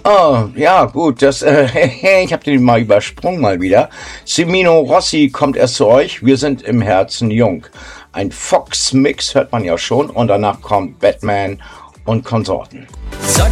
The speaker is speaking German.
Oh, ja, gut, ich habe den mal übersprungen mal wieder. Cimino Rossi kommt erst zu euch. Wir sind im Herzen jung. Ein Fox-Mix hört man ja schon und danach kommt Batman und Konsorten.